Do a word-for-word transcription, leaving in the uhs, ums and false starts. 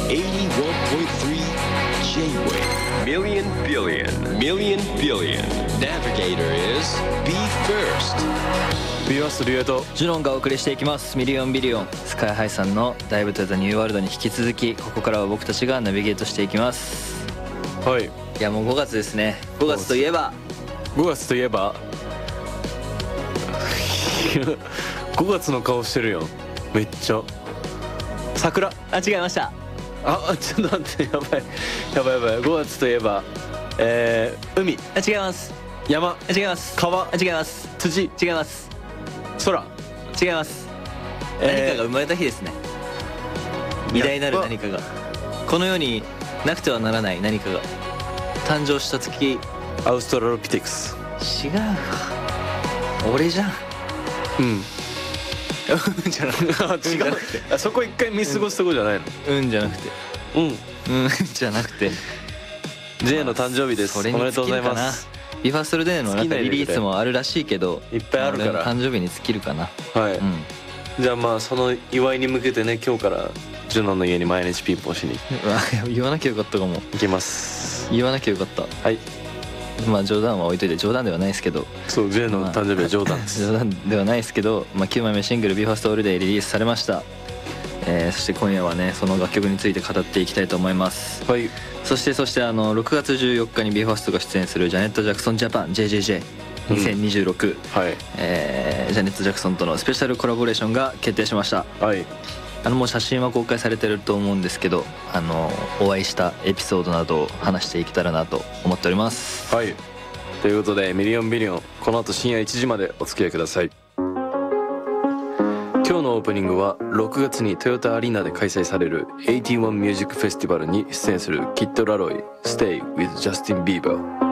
J-Wave Million Billion Million Billion Navigator is Be First ビーファーストリュウエイとジュノンがお送りしていきます。ミリオンビリオンスカイハイさんのダイブトゥザニューワールドに引き続き、ここからは僕たちがナビゲートしていきます。 はい。 いやもうごがつですね。ごがつといえばごがつといえばごがつの顔してるよめっちゃ。桜。 あ、違いました。 あ、ちょっと待って、やばいやばいやばい。ごがつといえばえー、海。 あ、違います。 山。 あ、違います。 川。 あ、違います。 土。 違います。 空。 違います。 えー何かが生まれた日ですね。偉大なる何かが、この世になくてはならない何かが誕生した月。 アウストラロピテクス。 違うわ、俺じゃん。 うんうんじゃなくてあ、違う。あそこ一回見過ごすとこじゃないの。 うんじゃなくてうんうんじゃなくて J の誕生日です。おそれにめでとうござい尽きるかな。 ます。 ビファーストルデーのなんかリリースもあるらしいけど、 いっぱいあるから俺の誕生日に尽きるかな。 はい、 うん。 じゃあまあその祝いに向けてね、今日からジュノンの家に毎日ピンポンしにうわ言わなきゃよかったかも。 行きます。 言わなきゃよかった。 はい。 まあ冗談は置いといて、冗談ではないですけど、 そう J の誕生日は冗談です冗談ではないですけど、まあ、きゅうまいめシングル「ビーファーストオールデイ」リリースされました。えー、そして今夜はねその楽曲について語っていきたいと思います。 はい。 そしてそしてあのろくがつじゅうよっかに ビーファーストが出演するジャネット・ジャクソン・ジャパン ジェイジェイジェイにせんにじゅうろく、 はい。 えージャネット・ジャクソンとのスペシャルコラボレーションが決定しました。 はい。 あのもう写真は公開されてると思うんですけど、あのお会いしたエピソードなどを話していけたらなと思っております。 はい。ということでミリオンビリオン、この後深夜いちじまでお付き合いください。今日のオープニングはろくがつにトヨタアリーナで開催されるエイティワンミュージックフェスティバルに出演するキッド・ラロイ Stay with Justin Bieber。